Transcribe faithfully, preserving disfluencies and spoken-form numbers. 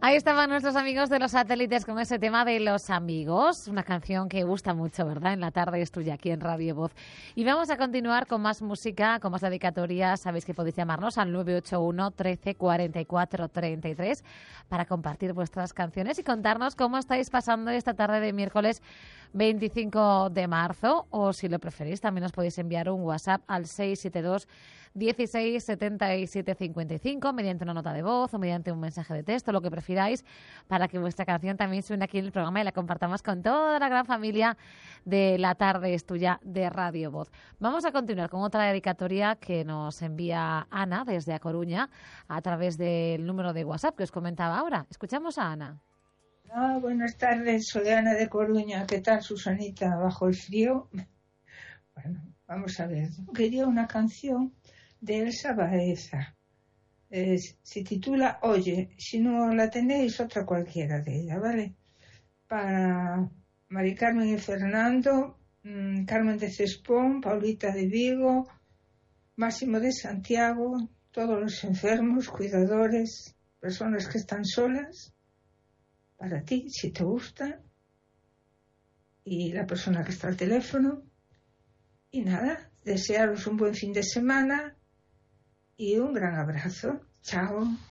Ahí estaban nuestros amigos de Los Satélites con ese tema de Los Amigos, una canción que gusta mucho, ¿verdad? En la tarde es tuya aquí en Radio Voz. Y vamos a continuar con más música, con más dedicatorias. Sabéis que podéis llamarnos al nueve ocho uno, trece, cuarenta y cuatro, treinta y tres para compartir vuestras canciones y contarnos cómo estáis pasando esta tarde de miércoles veinticinco de marzo, o si lo preferís también os podéis enviar un WhatsApp al seis siete dos, dieciséis, setenta y siete, cincuenta y cinco mediante una nota de voz o mediante un mensaje de texto, lo que prefiráis, para que vuestra canción también suene aquí en el programa y la compartamos con toda la gran familia de La Tarde es Tuya de Radio Voz. Vamos a continuar con otra dedicatoria que nos envía Ana desde A Coruña a través del número de WhatsApp que os comentaba ahora. Escuchamos a Ana. Ah, buenas tardes, soy Ana de Coruña. ¿Qué tal, Susanita? ¿Bajo el frío? Bueno, vamos a ver. Quería una canción de Elsa Baeza. Eh, se titula Oye. Si no la tenéis, otra cualquiera de ella, ¿vale? Para Mari Carmen y Fernando, mmm, Carmen de Cespón, Paulita de Vigo, Máximo de Santiago, todos los enfermos, cuidadores, personas que están solas. Para ti, si te gusta, y la persona que está al teléfono. Y nada, desearos un buen fin de semana y un gran abrazo. Chao.